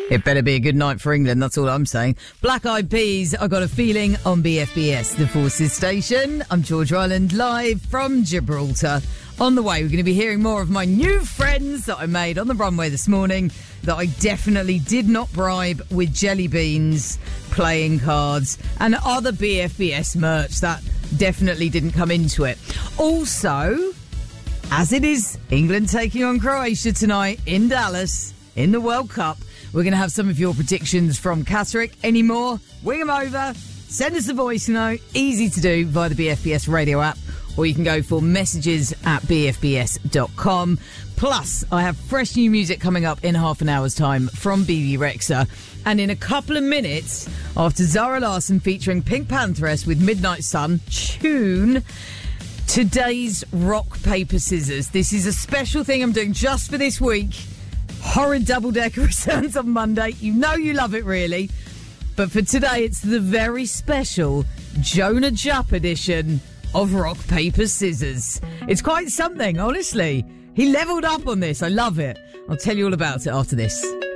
It better be a good night for England, that's all I'm saying. Black Eyed Peas, I Got a Feeling on BFBS, the Forces Station. I'm George Ryland, live from Gibraltar. On the way, we're going to be hearing more of my new friends that I made on the runway this morning that I definitely did not bribe with jelly beans, playing cards, and other BFBS merch that definitely didn't come into it. Also, as it is England taking on Croatia tonight in Dallas in the World Cup, we're going to have some of your predictions from Catterick. Any more? Wing them over. Send us a voice note. Easy to do via the BFBS radio app. Or you can go for messages at bfbs.com. Plus, I have fresh new music coming up in half an hour's time from BB Rexa. And in a couple of minutes, after Zara Larsson featuring Pink Pantheress with Midnight Sun, tune today's Rock, Paper, Scissors. This is a special thing I'm doing just for this week. Horrid Double Decker returns on Monday. You know you love it, really. But for today, it's the very special Jonah Jupp edition of Rock, Paper, Scissors. It's quite something, honestly. He levelled up on this. I love it. I'll tell you all about it after this.